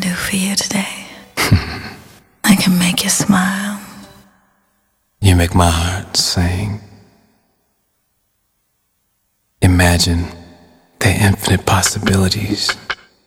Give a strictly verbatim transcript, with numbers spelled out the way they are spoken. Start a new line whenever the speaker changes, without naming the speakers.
do for you today? I can make you smile.
You make my heart sing. Imagine the infinite possibilities